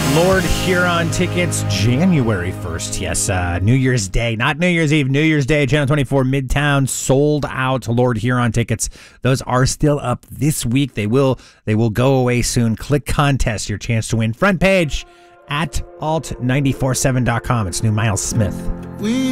Lord Huron tickets January 1st. Yes, New Year's Day, not New Year's Eve, New Year's Day, Channel 24 Midtown, sold out Lord Huron tickets. Those are still up this week. They will go away soon. Click contest, your chance to win. Front page at alt947.com. It's new Miles Smith.